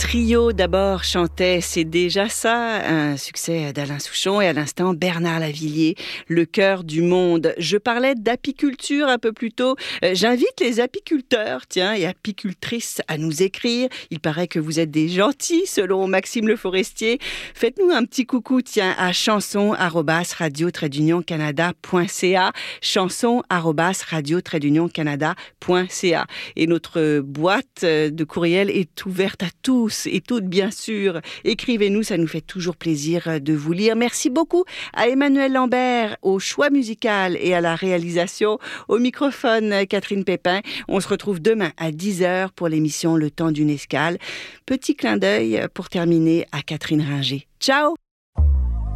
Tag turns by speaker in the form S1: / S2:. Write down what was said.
S1: Trio d'abord chantait C'est déjà ça, un succès d'Alain Souchon, et à l'instant Bernard Lavilliers, Le cœur du monde. Je parlais d'apiculture un peu plus tôt. J'invite les apiculteurs, et apicultrices à nous écrire. Il paraît que vous êtes des gentils selon Maxime Le Forestier. Faites-nous un petit coucou à chanson@radio-canada.ca, chanson@radio-canada.ca. Et notre boîte de courriel est ouverte à tous et toutes, bien sûr. Écrivez-nous, ça nous fait toujours plaisir de vous lire. Merci beaucoup à Emmanuel Lambert, au choix musical et à la réalisation. Au microphone, Catherine Pépin. On se retrouve demain à 10h pour l'émission Le temps d'une escale. Petit clin d'œil pour terminer à Catherine Ringer. Ciao!